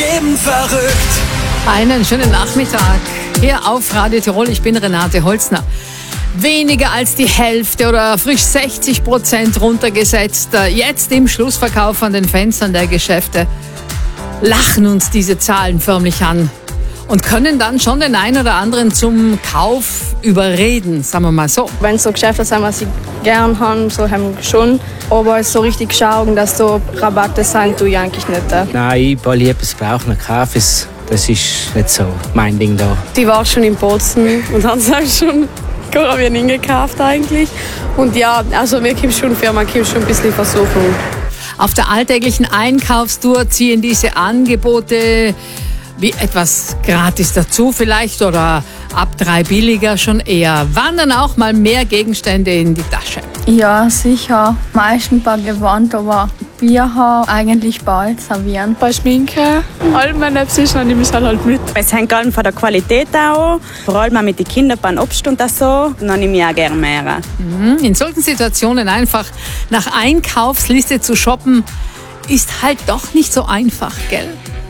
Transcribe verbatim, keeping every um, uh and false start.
jedem verrückt. Einen schönen Nachmittag hier auf Radio Tirol. Ich bin Renate Holzner. Weniger als die Hälfte oder frisch sechzig Prozent runtergesetzt. Jetzt im Schlussverkauf an den Fenstern der Geschäfte lachen uns diese Zahlen förmlich an und können dann schon den einen oder anderen zum Kauf überreden, sagen wir mal so. Wenn es so Geschäfte sind, was ich gern habe, so haben wir schon. Aber so richtig schauen, dass so Rabatte sind, tue ich eigentlich nicht. Nein, ich will etwas brauchen, kaufe es. Das ist nicht so mein Ding da. Die war schon in Bozen und haben es schon Karabinen gekauft eigentlich. Und ja, also wir können schon, Firma können schon ein bisschen versuchen. Auf der alltäglichen Einkaufstour ziehen diese Angebote wie etwas gratis dazu vielleicht oder ab drei billiger schon eher. Wandern auch mal mehr Gegenstände in die Tasche. Ja, sicher. Meist ein paar Gewand, aber Bier haben eigentlich bald servieren. Bei Schminke, all meine Psychen nehme ich halt mit. Es hängt allem von der Qualität auch. Vor allem mit den Kindern beim Obst und so, dann nehme ich auch gerne mehr. In solchen Situationen einfach nach Einkaufsliste zu shoppen, ist halt doch nicht so einfach, gell?